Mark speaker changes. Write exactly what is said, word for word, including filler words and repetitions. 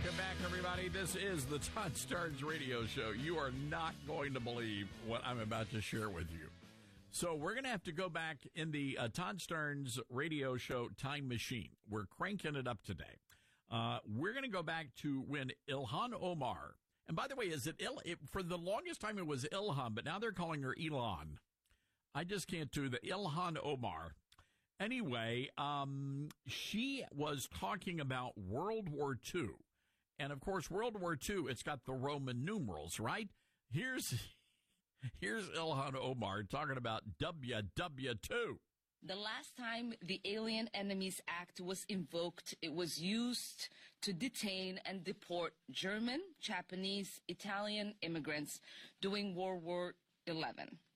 Speaker 1: Welcome back, everybody. This is the Todd Starnes Radio Show. You are not going to believe what I'm about to share with you. So we're going to have to go back in the uh, Todd Starnes Radio Show time machine. We're cranking it up today. Uh, we're going to go back to when Ilhan Omar, and by the way, is it, Il, it for the longest time it was Ilhan, but now they're calling her Elon. I just can't do the Ilhan Omar. Anyway, um, she was talking about World War Two. And, of course, World War Two, it's got the Roman numerals, right? Here's here's Ilhan Omar talking about W W two.
Speaker 2: The last time the Alien Enemies Act was invoked, it was used to detain and deport German, Japanese, Italian immigrants during World War Eleven.